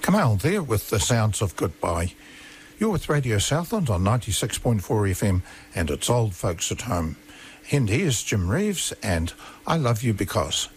Kamal there with the sounds of goodbye. You're with Radio Southland on 96.4 FM and it's Old Folks at Home. And here's Jim Reeves and I Love You Because.